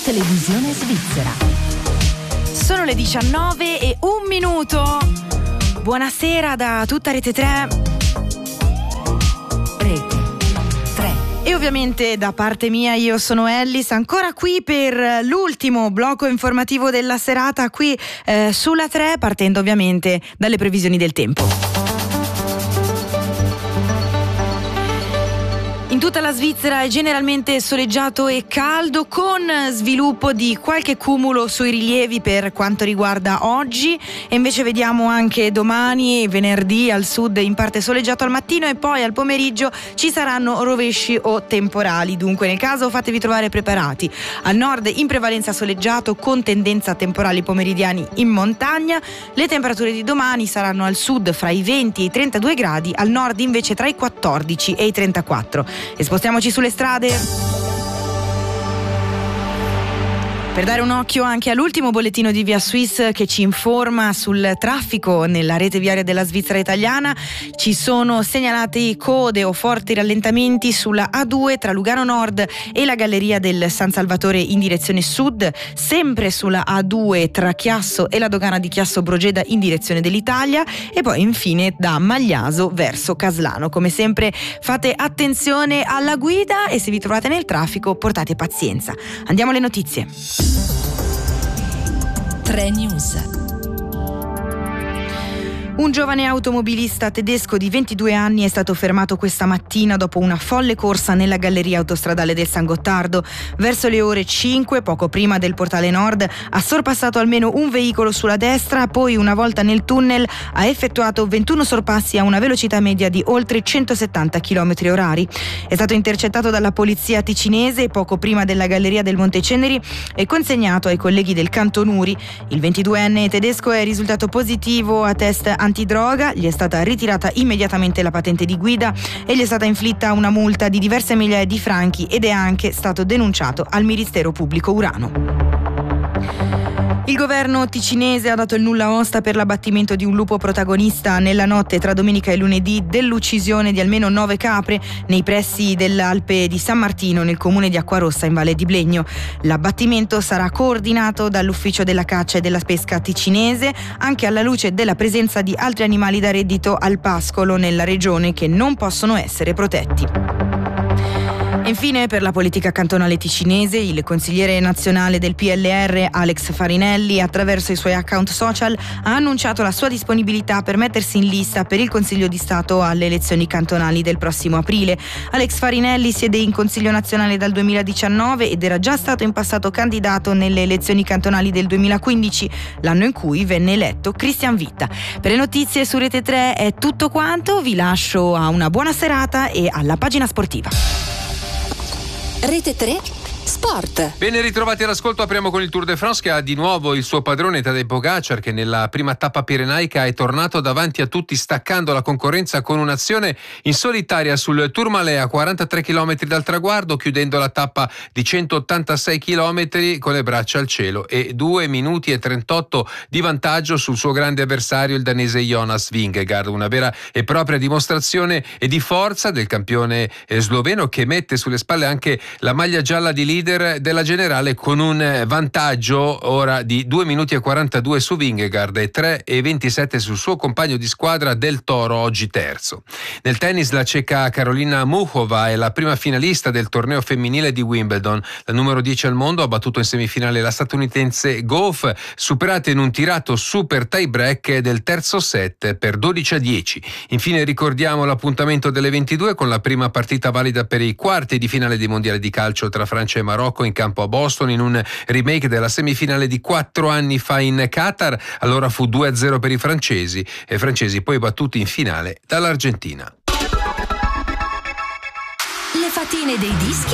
televisione svizzera. Sono le 19:01. Buonasera da tutta Rete 3. Rete 3. E ovviamente da parte mia io sono Ellis, ancora qui per l'ultimo blocco informativo della serata qui sulla 3, partendo ovviamente dalle previsioni del tempo. In tutta la Svizzera è generalmente soleggiato e caldo, con sviluppo di qualche cumulo sui rilievi per quanto riguarda oggi, e invece vediamo anche domani e venerdì al sud in parte soleggiato al mattino, e poi al pomeriggio ci saranno rovesci o temporali. Dunque nel caso fatevi trovare preparati. Al nord in prevalenza soleggiato con tendenza a temporali pomeridiani in montagna. Le temperature di domani saranno al sud fra i 20 e i 32 gradi, al nord invece tra i 14 e i 34. E spostiamoci sulle strade per dare un occhio anche all'ultimo bollettino di Via Suisse che ci informa sul traffico nella rete viaria della Svizzera italiana. Ci sono segnalati code o forti rallentamenti sulla A2 tra Lugano Nord e la galleria del San Salvatore in direzione sud, sempre sulla A2 tra Chiasso e la dogana di Chiasso Brogeda in direzione dell'Italia, e poi infine da Magliaso verso Caslano. Come sempre fate attenzione alla guida e se vi trovate nel traffico portate pazienza. Andiamo alle notizie. 3 News. Un giovane automobilista tedesco di 22 anni è stato fermato questa mattina dopo una folle corsa nella galleria autostradale del San Gottardo. Verso le ore 5, poco prima del portale nord, ha sorpassato almeno un veicolo sulla destra, poi una volta nel tunnel ha effettuato 21 sorpassi a una velocità media di oltre 170 km/h. È stato intercettato dalla polizia ticinese poco prima della galleria del Monte Ceneri e consegnato ai colleghi del Cantonuri. Il 22enne tedesco è risultato positivo a test antidroga, gli è stata ritirata immediatamente la patente di guida e gli è stata inflitta una multa di diverse migliaia di franchi ed è anche stato denunciato al Ministero Pubblico Urano. Il governo ticinese ha dato il nulla osta per l'abbattimento di un lupo protagonista nella notte tra domenica e lunedì dell'uccisione di almeno 9 capre nei pressi dell'Alpe di San Martino nel comune di Acquarossa in Valle di Blegno. L'abbattimento sarà coordinato dall'ufficio della caccia e della pesca ticinese, anche alla luce della presenza di altri animali da reddito al pascolo nella regione che non possono essere protetti. Infine, per la politica cantonale ticinese, il consigliere nazionale del PLR Alex Farinelli, attraverso i suoi account social, ha annunciato la sua disponibilità per mettersi in lista per il Consiglio di Stato alle elezioni cantonali del prossimo aprile. Alex Farinelli siede in Consiglio nazionale dal 2019 ed era già stato in passato candidato nelle elezioni cantonali del 2015, l'anno in cui venne eletto Christian Vitta. Per le notizie su Rete 3 è tutto quanto, vi lascio a una buona serata e alla pagina sportiva. Rete 3 Sport. Ben ritrovati all'ascolto, apriamo con il Tour de France che ha di nuovo il suo padrone Tadej Pogačar, che nella prima tappa pirenaica è tornato davanti a tutti staccando la concorrenza con un'azione in solitaria sul Tourmalet a 43 km dal traguardo, chiudendo la tappa di 186 km con le braccia al cielo e 2 minuti e 38 di vantaggio sul suo grande avversario il danese Jonas Vingegaard. Una vera e propria dimostrazione di forza del campione sloveno, che mette sulle spalle anche la maglia gialla di leader della generale con un vantaggio ora di 2 minuti e 42 su Vingegaard e 3 e 27 sul suo compagno di squadra Del Toro, oggi terzo. Nel tennis la ceca Karolina Muchova è la prima finalista del torneo femminile di Wimbledon. La numero 10 al mondo ha battuto in semifinale la statunitense Gauff, superata in un tirato super tie break del terzo set per 12-10. Infine ricordiamo l'appuntamento delle 22 con la prima partita valida per i quarti di finale dei mondiali di calcio tra Francia e Marocco in campo a Boston, in un remake della semifinale di 4 anni fa in Qatar. Allora fu 2-0 per i francesi poi battuti in finale dall'Argentina. Le fatine dei dischi